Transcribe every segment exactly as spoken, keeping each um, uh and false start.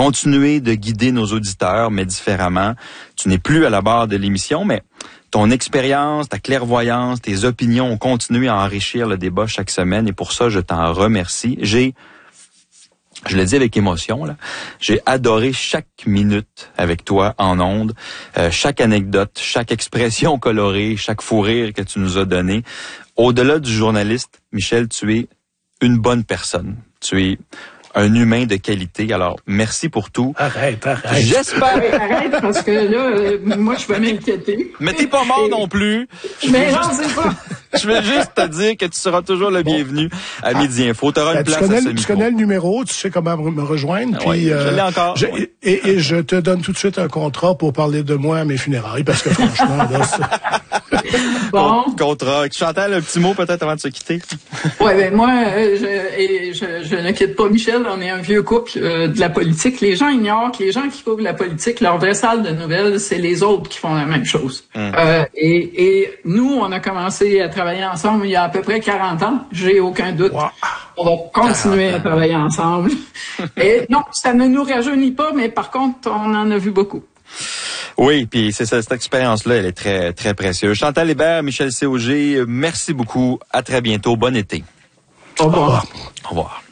continuer de guider nos auditeurs, mais différemment. Tu n'es plus à la barre de l'émission, mais ton expérience, ta clairvoyance, tes opinions ont continué à enrichir le débat chaque semaine et pour ça, je t'en remercie. J'ai Je le dis avec émotion, là. J'ai adoré chaque minute avec toi en ondes, euh, chaque anecdote, chaque expression colorée, chaque fou rire que tu nous as donné. Au-delà du journaliste, Michel, tu es une bonne personne. Tu es un humain de qualité. Alors, merci pour tout. Arrête, arrête. J'espère. Arrête, arrête, parce que là, euh, moi, je vais m'inquiéter. Mais t'es pas mort Et... non plus. Mais non, c'est pas. Je veux juste te dire que tu seras toujours le bienvenu à Midi Info. Tu auras une Ben, place tu connais, à ce tu micro. connais le numéro, tu sais comment me rejoindre. Oui, puis, je euh, l'ai encore. je, Oui. et, et je te donne tout de suite un contrat pour parler de moi à mes funérailles, parce que franchement, là, c'est... Bon. Contrat. Chantal, un petit mot peut-être avant de se quitter. Ouais, ben moi, euh, je, et je, je ne quitte pas Michel. On est un vieux couple euh, de la politique. Les gens ignorent que les gens qui couvrent la politique, leur vraie salle de nouvelles, c'est les autres qui font la même chose. Hum. Euh, et, et nous, on a commencé à travailler ensemble il y a à peu près quarante ans. J'ai aucun doute. Wow. On va continuer à travailler ensemble. Et non, ça ne nous rajeunit pas, mais par contre, on en a vu beaucoup. Oui, puis c'est ça, cette expérience-là, elle est très, très précieuse. Chantal Hébert, Michel C O G, merci beaucoup. À très bientôt. Bon été. Au revoir. Au revoir.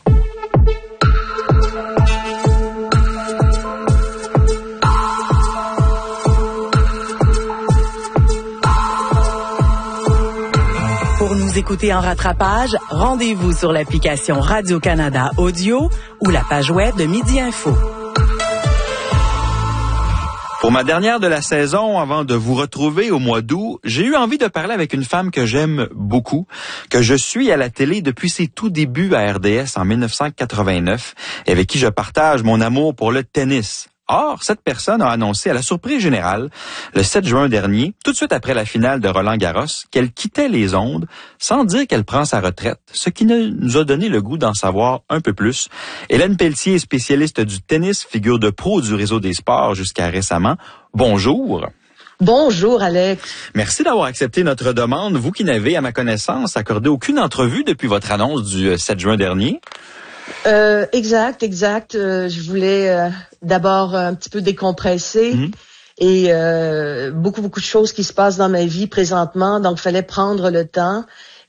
Pour nous écouter en rattrapage, rendez-vous sur l'application Radio-Canada Audio ou la page web de Midi Info. Pour ma dernière de la saison, avant de vous retrouver au mois d'août, j'ai eu envie de parler avec une femme que j'aime beaucoup, que je suis à la télé depuis ses tout débuts à R D S en dix-neuf cent quatre-vingt-neuf et avec qui je partage mon amour pour le tennis. Or, cette personne a annoncé à la surprise générale, le sept juin dernier, tout de suite après la finale de Roland-Garros, qu'elle quittait les ondes sans dire qu'elle prend sa retraite, ce qui nous a donné le goût d'en savoir un peu plus. Hélène Pelletier, spécialiste du tennis, figure de pro du réseau des sports jusqu'à récemment. Bonjour. Bonjour, Alex. Merci d'avoir accepté notre demande, vous qui n'avez, à ma connaissance, accordé aucune entrevue depuis votre annonce du sept juin dernier. Euh, exact, exact. Euh, je voulais euh, d'abord un petit peu décompresser mmh. et euh, beaucoup, beaucoup de choses qui se passent dans ma vie présentement, donc il fallait prendre le temps.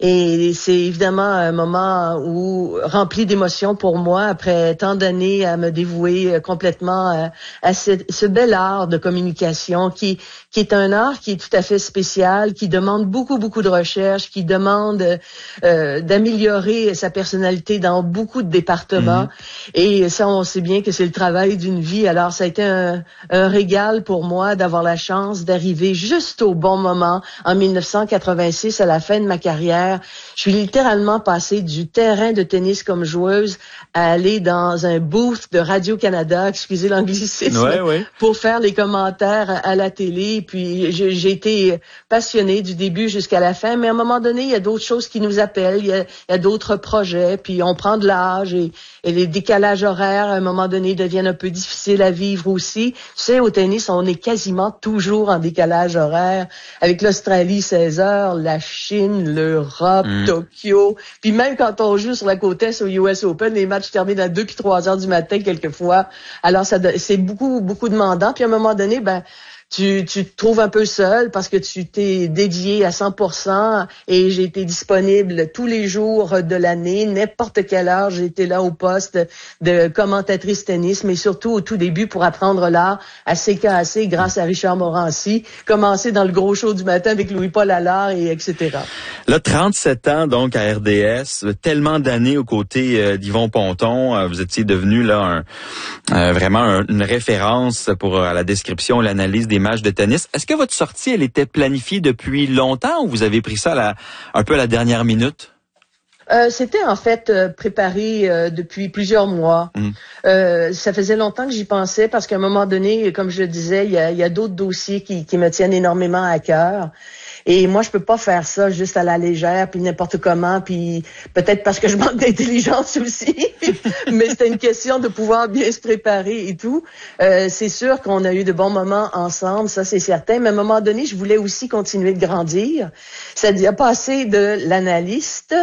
Et c'est évidemment un moment où rempli d'émotions pour moi après tant d'années à me dévouer complètement à, à ce, ce bel art de communication qui qui est un art qui est tout à fait spécial, qui demande beaucoup beaucoup de recherche, qui demande euh, d'améliorer sa personnalité dans beaucoup de départements. Mmh. Et ça, on sait bien que c'est le travail d'une vie. Alors ça a été un, un régal pour moi d'avoir la chance d'arriver juste au bon moment en dix-neuf cent quatre-vingt-six à la fin de ma carrière. Je suis littéralement passée du terrain de tennis comme joueuse à aller dans un booth de Radio-Canada, excusez l'anglicisme, ouais, ouais. pour faire les commentaires à la télé. Puis j'ai, j'ai été passionnée du début jusqu'à la fin, mais à un moment donné, il y a d'autres choses qui nous appellent, il y a, il y a d'autres projets, puis on prend de l'âge et, et les décalages horaires, à un moment donné, deviennent un peu difficiles à vivre aussi. Tu sais, au tennis, on est quasiment toujours en décalage horaire, avec l'Australie seize heures, la Chine, l'Europe, mmh. Tokyo, puis même quand on joue sur la côte est au U S Open, les matchs terminent à deux puis trois heures du matin quelquefois. Alors ça, c'est beaucoup, beaucoup demandant. Puis à un moment donné, ben Tu, tu te trouves un peu seul parce que tu t'es dédié à cent pour cent et j'ai été disponible tous les jours de l'année, n'importe quelle heure, j'ai été là au poste de commentatrice tennis, mais surtout au tout début pour apprendre l'art à C K A C grâce à Richard Morancy, commencer dans le gros show du matin avec Louis-Paul Allard et et cetera. Là, trente-sept ans donc à R D S, tellement d'années aux côtés euh, d'Yvon Ponton, euh, vous étiez devenu là un, euh, vraiment un, une référence pour euh, la description et l'analyse des matchs de tennis. Est-ce que votre sortie, elle était planifiée depuis longtemps ou vous avez pris ça à la, un peu à la dernière minute? Euh, c'était en fait euh, préparé euh, depuis plusieurs mois. Mmh. Euh, ça faisait longtemps que j'y pensais parce qu'à un moment donné, comme je le disais, il y a, il y a d'autres dossiers qui, qui me tiennent énormément à cœur. Et moi, je peux pas faire ça juste à la légère, puis n'importe comment, puis peut-être parce que je manque d'intelligence aussi. Mais c'était une question de pouvoir bien se préparer et tout. Euh, c'est sûr qu'on a eu de bons moments ensemble, ça c'est certain. Mais à un moment donné, je voulais aussi continuer de grandir. C'est-à-dire passer de l'analyste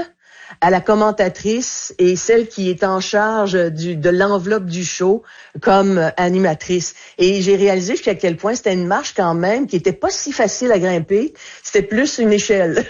à la commentatrice et celle qui est en charge du, de l'enveloppe du show comme animatrice. Et j'ai réalisé jusqu'à quel point c'était une marche quand même qui était pas si facile à grimper. C'était plus une échelle.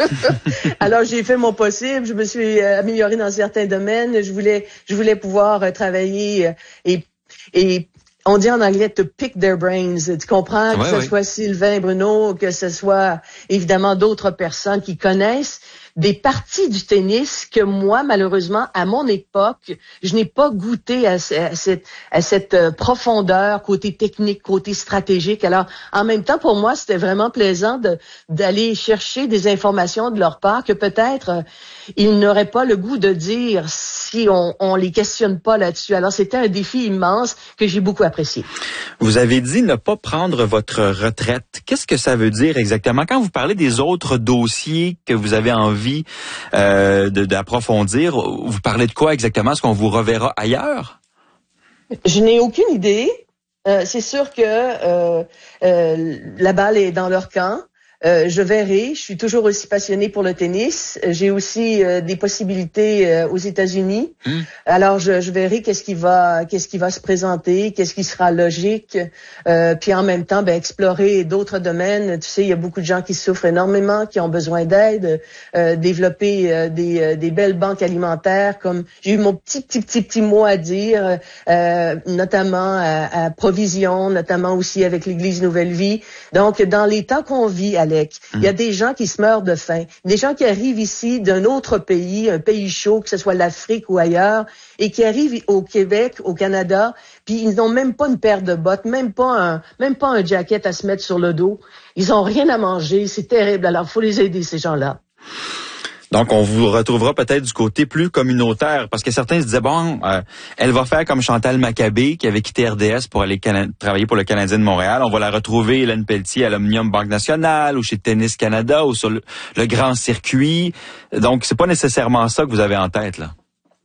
Alors j'ai fait mon possible. Je me suis améliorée dans certains domaines. Je voulais, je voulais pouvoir travailler et et on dit en anglais to pick their brains. Tu comprends? Que ouais, ce ouais. soit Sylvain Bruno, que ce soit évidemment d'autres personnes qui connaissent des parties du tennis que moi, malheureusement, à mon époque, je n'ai pas goûté à, à cette, à cette profondeur, côté technique, côté stratégique. Alors, en même temps, pour moi, c'était vraiment plaisant de, d'aller chercher des informations de leur part que peut-être euh, ils n'auraient pas le goût de dire si on, on les questionne pas là-dessus. Alors, c'était un défi immense que j'ai beaucoup apprécié. Vous avez dit ne pas prendre votre retraite. Qu'est-ce que ça veut dire exactement? Quand vous parlez des autres dossiers que vous avez envie euh, de, d'approfondir, vous parlez de quoi exactement? Est-ce qu'on vous reverra ailleurs? Je n'ai aucune idée. Euh, c'est sûr que euh, euh, la balle est dans leur camp. Euh, je verrai. Je suis toujours aussi passionnée pour le tennis. J'ai aussi euh, des possibilités euh, aux États-Unis. Mmh. Alors je, je verrai qu'est-ce qui va, qu'est-ce qui va se présenter, qu'est-ce qui sera logique. Euh, puis en même temps, ben explorer d'autres domaines. Tu sais, il y a beaucoup de gens qui souffrent énormément, qui ont besoin d'aide. Euh, développer euh, des, euh, des belles banques alimentaires. Comme j'ai eu mon petit petit petit petit mot à dire, euh, notamment à, à Provision, notamment aussi avec l'Église Nouvelle Vie. Donc dans les temps qu'on vit, à il y a des gens qui se meurent de faim, des gens qui arrivent ici d'un autre pays, un pays chaud, que ce soit l'Afrique ou ailleurs, et qui arrivent au Québec, au Canada, puis ils n'ont même pas une paire de bottes, même pas un, même pas un jacket à se mettre sur le dos. Ils ont rien à manger, c'est terrible. Alors, il faut les aider, ces gens-là. Donc, on vous retrouvera peut-être du côté plus communautaire, parce que certains se disaient, bon, euh, elle va faire comme Chantal Maccabé, qui avait quitté R D S pour aller cana- travailler pour le Canadien de Montréal. On va la retrouver, Hélène Pelletier, à l'Omnium Banque Nationale, ou chez Tennis Canada, ou sur le, le grand circuit. Donc, c'est pas nécessairement ça que vous avez en tête, là.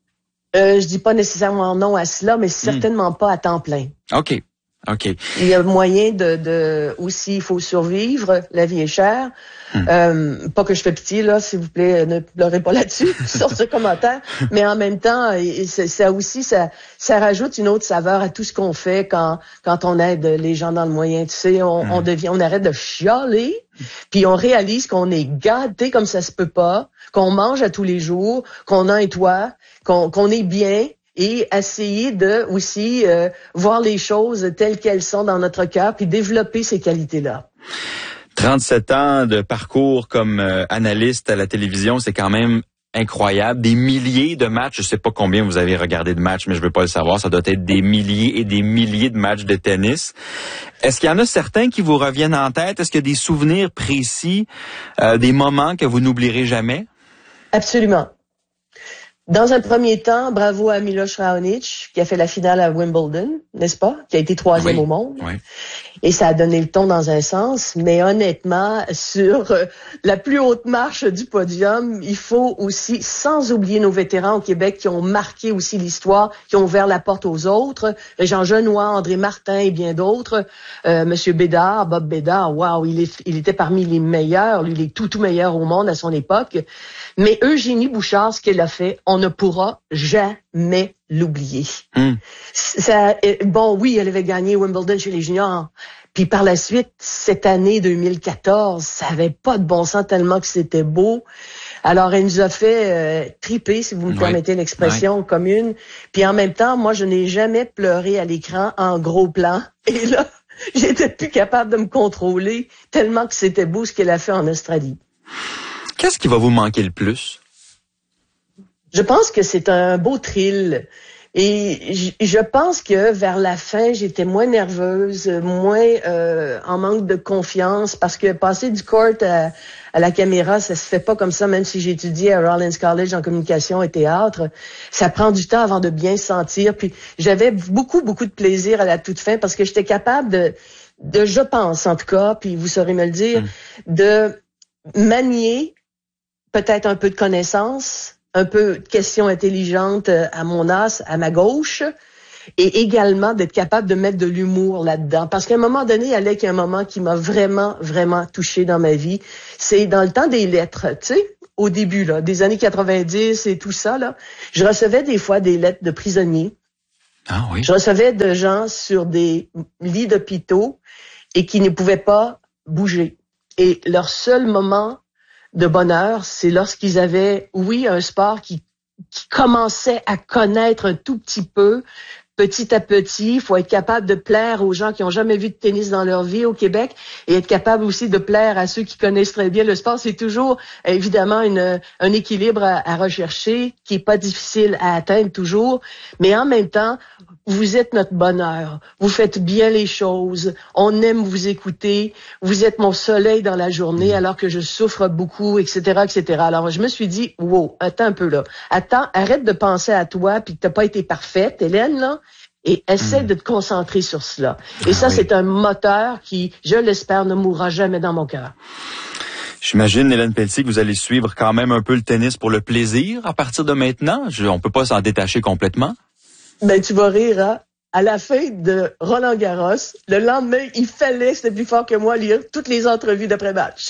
Euh, je dis pas nécessairement non à cela, mais certainement hmm. pas à temps plein. OK. OK. Il y a moyen de, de aussi, il faut survivre, la vie est chère. Hum. Euh, pas que je fais pitié, là, s'il vous plaît, ne pleurez pas là-dessus, sur ce commentaire. Mais en même temps, ça aussi, ça, ça rajoute une autre saveur à tout ce qu'on fait quand, quand on aide les gens dans le moyen. Tu sais, on, hum. on devient, on arrête de chialer, puis on réalise qu'on est gâté comme ça se peut pas, qu'on mange à tous les jours, qu'on a un toit, qu'on, qu'on est bien. Et essayer de aussi euh, voir les choses telles qu'elles sont dans notre cœur, puis développer ces qualités-là. trente-sept ans de parcours comme euh, analyste à la télévision, c'est quand même incroyable. Des milliers de matchs, je sais pas combien vous avez regardé de matchs, mais je veux pas le savoir. Ça doit être des milliers et des milliers de matchs de tennis. Est-ce qu'il y en a certains qui vous reviennent en tête? Est-ce qu'il y a des souvenirs précis, euh, des moments que vous n'oublierez jamais? Absolument. Dans un premier temps, bravo à Miloš Raonic, qui a fait la finale à Wimbledon, n'est-ce pas? Qui a été troisième oui, au monde. Oui. Et ça a donné le ton dans un sens. Mais honnêtement, sur euh, la plus haute marche du podium, il faut aussi, sans oublier nos vétérans au Québec qui ont marqué aussi l'histoire, qui ont ouvert la porte aux autres, Jean Genois, André Martin et bien d'autres, euh, Monsieur Bédard, Bob Bédard, waouh, il, est, il était parmi les meilleurs, lui, les tout, tout meilleurs au monde à son époque. Mais Eugénie Bouchard, ce qu'elle a fait, on ne pourra jamais l'oublier. Mm. Ça, bon, oui, elle avait gagné Wimbledon chez les juniors. Puis par la suite, cette année deux mille quatorze, ça avait pas de bon sens tellement que c'était beau. Alors, elle nous a fait euh, triper, si vous me oui. permettez l'expression oui. commune. Puis en même temps, moi, je n'ai jamais pleuré à l'écran en gros plan. Et là, j'étais plus capable de me contrôler tellement que c'était beau ce qu'elle a fait en Australie. Qu'est-ce qui va vous manquer le plus? Je pense que c'est un beau thrill. Et je pense que vers la fin, j'étais moins nerveuse, moins euh, en manque de confiance, parce que passer du court à, à la caméra, ça se fait pas comme ça, même si j'ai étudié à Rollins College en communication et théâtre. Ça prend du temps avant de bien se sentir. Puis j'avais beaucoup, beaucoup de plaisir à la toute fin, parce que j'étais capable de, de je pense en tout cas, puis vous saurez me le dire, mmh. de manier peut-être un peu de connaissances, un peu de questions intelligentes à mon as, à ma gauche, et également d'être capable de mettre de l'humour là-dedans. Parce qu'à un moment donné, il y a un moment qui m'a vraiment, vraiment touchée dans ma vie. C'est dans le temps des lettres, tu sais. au début là, des années quatre-vingt-dix et tout ça là, je recevais des fois des lettres de prisonniers. Ah oui. Je recevais de gens sur des lits d'hôpitaux et qui ne pouvaient pas bouger. Et leur seul moment de bonheur, c'est lorsqu'ils avaient, oui, un sport qui, qui commençait à connaître un tout petit peu. Petit à petit, il faut être capable de plaire aux gens qui ont jamais vu de tennis dans leur vie au Québec et être capable aussi de plaire à ceux qui connaissent très bien le sport. C'est toujours, évidemment, une, un équilibre à, à rechercher qui est pas difficile à atteindre toujours, mais en même temps, vous êtes notre bonheur. Vous faites bien les choses. On aime vous écouter. Vous êtes mon soleil dans la journée alors que je souffre beaucoup, et cetera, et cetera. Alors, je me suis dit, wow, attends un peu là. Attends, arrête de penser à toi puis que t'as pas été parfaite, Hélène, là. Et essaie mmh. de te concentrer sur cela. Et ah, ça, oui. c'est un moteur qui, je l'espère, ne mourra jamais dans mon cœur. J'imagine, Hélène Pelletier, que vous allez suivre quand même un peu le tennis pour le plaisir à partir de maintenant. Je, on peut pas s'en détacher complètement. Ben, tu vas rire, hein? À la fin de Roland Garros, le lendemain, il fallait, c'était plus fort que moi, lire toutes les entrevues d'après-match.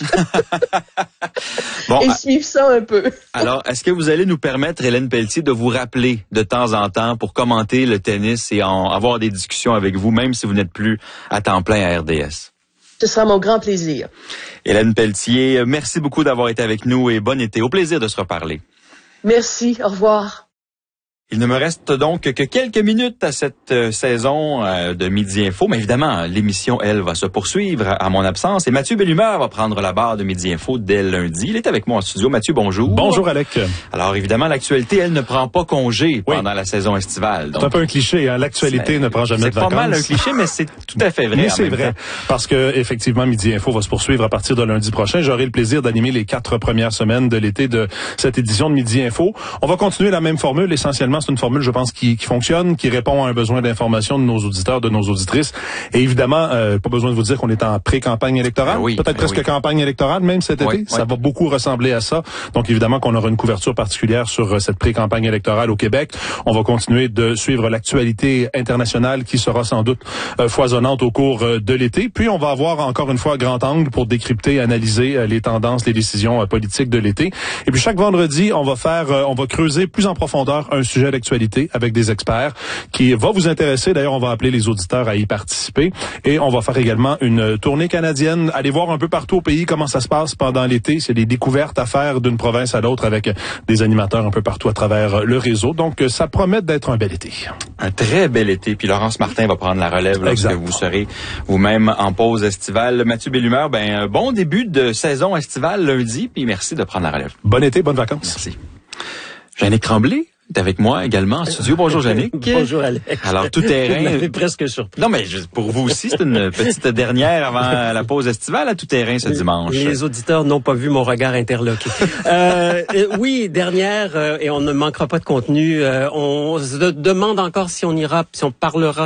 bon, et suivre ça un peu. Alors, est-ce que vous allez nous permettre, Hélène Pelletier, de vous rappeler de temps en temps pour commenter le tennis et en avoir des discussions avec vous, même si vous n'êtes plus à temps plein à R D S? Ce sera mon grand plaisir. Hélène Pelletier, merci beaucoup d'avoir été avec nous et bon été. Au plaisir de se reparler. Merci, au revoir. Il ne me reste donc que quelques minutes à cette euh, saison euh, de Midi Info, mais évidemment, l'émission, elle, va se poursuivre à mon absence. Et Mathieu Bellumeur va prendre la barre de Midi Info dès lundi. Il est avec moi en studio. Mathieu, bonjour. Bonjour, Alec. Alors, évidemment, l'actualité, elle, ne prend pas congé oui. pendant la saison estivale. Donc, c'est un peu un cliché, hein? L'actualité ne prend jamais de vacances. C'est pas mal un cliché, mais c'est tout à fait vrai. Mais c'est vrai, temps. parce que effectivement, Midi Info va se poursuivre à partir de lundi prochain. J'aurai le plaisir d'animer les quatre premières semaines de l'été de cette édition de Midi Info. On va continuer la même formule. Essentiellement, c'est une formule, je pense, qui, qui fonctionne, qui répond à un besoin d'information de nos auditeurs, de nos auditrices. Et évidemment, euh, pas besoin de vous dire qu'on est en pré-campagne électorale. Ben oui, peut-être ben presque oui. campagne électorale, même cet oui, été. Oui. Ça va beaucoup ressembler à ça. Donc, évidemment, qu'on aura une couverture particulière sur cette pré-campagne électorale au Québec. On va continuer de suivre l'actualité internationale qui sera sans doute euh, foisonnante au cours euh, de l'été. Puis, on va avoir encore une fois grand angle pour décrypter, analyser euh, les tendances, les décisions euh, politiques de l'été. Et puis, chaque vendredi, on va faire, euh, on va creuser plus en profondeur un sujet d'actualité avec des experts qui va vous intéresser. D'ailleurs, on va appeler les auditeurs à y participer. Et on va faire également une tournée canadienne. Aller voir un peu partout au pays comment ça se passe pendant l'été. C'est des découvertes à faire d'une province à l'autre avec des animateurs un peu partout à travers le réseau. Donc, ça promet d'être un bel été. Un très bel été. Puis Laurence Martin va prendre la relève lorsque exact. Vous serez vous-même en pause estivale. Mathieu Bellumeur, ben bon début de saison estivale lundi. Puis merci de prendre la relève. Bon été, bonnes vacances. Merci. Jannick Tremblay est avec moi également en studio. Bonjour Jannick. Bonjour Alex. Alors tout terrain. Vous m'avez presque surpris. Non mais pour vous aussi, c'est une petite dernière avant la pause estivale à tout terrain ce dimanche. Les auditeurs n'ont pas vu mon regard interloqué. euh, oui, dernière euh, et on ne manquera pas de contenu. Euh, on se demande encore si on ira, si on parlera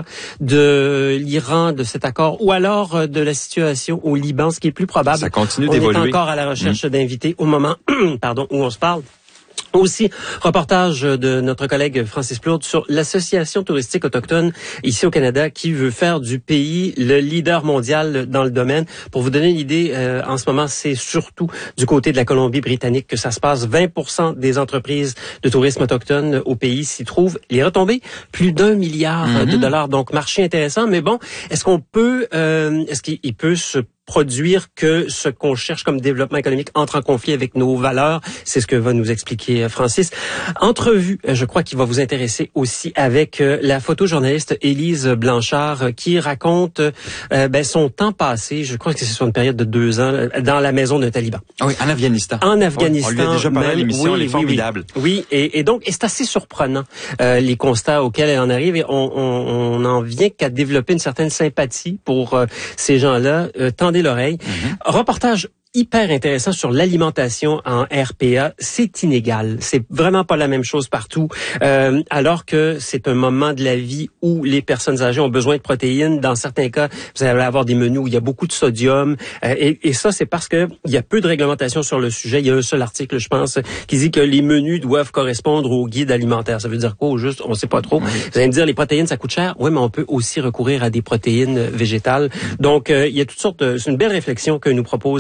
de l'Iran, de cet accord, ou alors euh, de la situation au Liban, ce qui est plus probable. Ça continue on d'évoluer. On est encore à la recherche mmh. d'invités au moment, pardon, où on se parle. Aussi, reportage de notre collègue Francis Plourde sur l'Association touristique autochtone ici au Canada qui veut faire du pays le leader mondial dans le domaine. Pour vous donner une idée, euh, en ce moment, c'est surtout du côté de la Colombie-Britannique que ça se passe. vingt pour cent des entreprises de tourisme autochtone au pays s'y trouvent. Les retombées, plus d'un milliard mm-hmm. de dollars. Donc, marché intéressant. Mais bon, est-ce qu'on peut, euh, est-ce qu'il peut se produire que ce qu'on cherche comme développement économique entre en conflit avec nos valeurs? C'est ce que va nous expliquer Francis. Entrevue, je crois qu'il va vous intéresser aussi avec la photojournaliste Élise Blanchard qui raconte euh, ben, son temps passé, je crois que c'est sur une période de deux ans, dans la maison d'un taliban. Oui, en Afghanistan. En Afghanistan. Oui, on lui a déjà parlé à l'émission, oui, elle est formidable. Oui, oui. oui et, et donc, et c'est assez surprenant euh, les constats auxquels elle en arrive et on, on, on en vient qu'à développer une certaine sympathie pour euh, ces gens-là. Euh, tendez l'oreille. Mm-hmm. Reportage hyper intéressant sur l'alimentation en R P A. C'est inégal. C'est vraiment pas la même chose partout. Euh, alors que c'est un moment de la vie où les personnes âgées ont besoin de protéines. Dans certains cas, vous allez avoir des menus où il y a beaucoup de sodium. Euh, et, et ça, c'est parce que il y a peu de réglementation sur le sujet. Il y a un seul article, je pense, qui dit que les menus doivent correspondre au guide alimentaire. Ça veut dire quoi au juste? On sait pas trop. Oui. Vous allez me dire, les protéines, ça coûte cher. Oui, mais on peut aussi recourir à des protéines végétales. Donc, euh, il y a toutes sortes de... C'est une belle réflexion que nous propose Myriam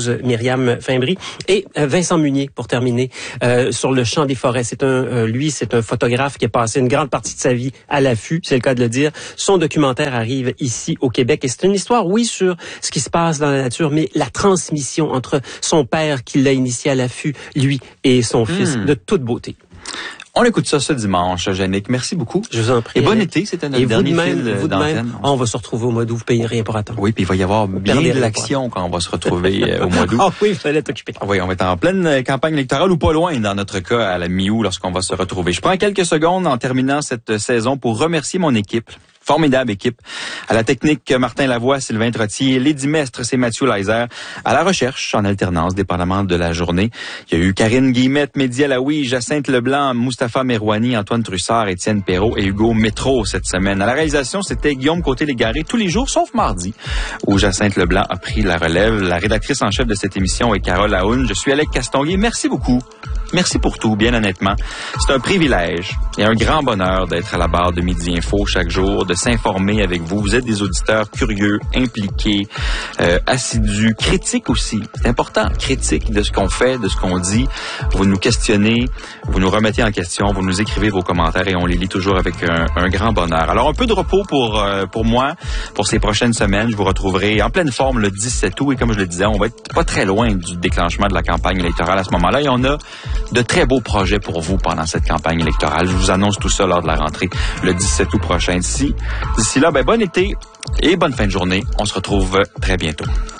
Myriam Fimbry et euh, Vincent Munier pour terminer euh, sur le champ des forêts. C'est un euh, lui, c'est un photographe qui a passé une grande partie de sa vie à l'affût, c'est le cas de le dire. Son documentaire arrive ici au Québec et c'est une histoire, oui, sur ce qui se passe dans la nature, mais la transmission entre son père qui l'a initié à l'affût, lui et son mmh. fils, de toute beauté. On écoute ça ce dimanche, Yannick. Merci beaucoup. Je vous en prie. Et bon été, c'était notre dernier fil vous de d'antenne. même, on va se retrouver au mois d'août, vous payez rien pour attendre. Oui, puis il va y avoir bien de l'action quand on va se retrouver au mois d'août. Ah oui, il fallait t'occuper. Oui, on va être en pleine campagne électorale ou pas loin, dans notre cas, à la mi-août, lorsqu'on va se retrouver. Je prends quelques secondes en terminant cette saison pour remercier mon équipe. Formidable équipe. À la technique, Martin Lavoie, Sylvain Trottier, Lady Mestre, c'est Mathieu Leiser. À la recherche, en alternance, dépendamment de la journée. Il y a eu Karine Guillemette, Mehdi Alaoui, Jacinthe Leblanc, Mustapha Merouani, Antoine Trussard, Étienne Perrault et Hugo Métro cette semaine. À la réalisation, c'était Guillaume Côté-Légaré tous les jours, sauf mardi, où Jacinthe Leblanc a pris la relève. La rédactrice en chef de cette émission est Carole Aoun. Je suis Alec Castonguay. Merci beaucoup. Merci pour tout, bien honnêtement. C'est un privilège et un grand bonheur d'être à la barre de Midi Info chaque jour, de s'informer avec vous. Vous êtes des auditeurs curieux, impliqués, euh, assidus, critiques aussi. C'est important, critiques de ce qu'on fait, de ce qu'on dit. Vous nous questionnez, vous nous remettez en question, vous nous écrivez vos commentaires et on les lit toujours avec un, un grand bonheur. Alors, un peu de repos pour euh, pour moi, pour ces prochaines semaines. Je vous retrouverai en pleine forme le dix-sept août et comme je le disais, on va être pas très loin du déclenchement de la campagne électorale à ce moment-là et on a de très beaux projets pour vous pendant cette campagne électorale. Je vous annonce tout ça lors de la rentrée le dix-sept août prochain. D'ici, d'ici là, ben, bon été et bonne fin de journée. On se retrouve très bientôt.